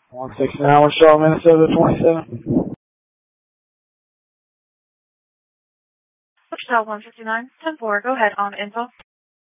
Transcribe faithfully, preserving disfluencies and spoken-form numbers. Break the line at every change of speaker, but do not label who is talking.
one sixty-nine West Charlotte, Minnesota, twenty-seven.
Wichita one fifty-nine, ten four, go ahead on info.